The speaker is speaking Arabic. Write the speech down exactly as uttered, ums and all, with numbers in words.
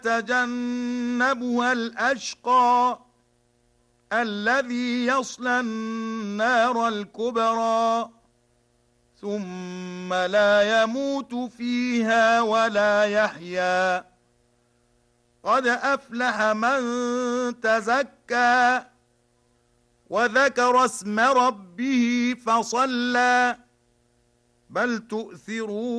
يتجنبها الأشقى الذي يصلى النار الكبرى ثم لا يموت فيها ولا يحيا. قد أفلح من تزكى وذكر اسم ربه فصلى بل تؤثرون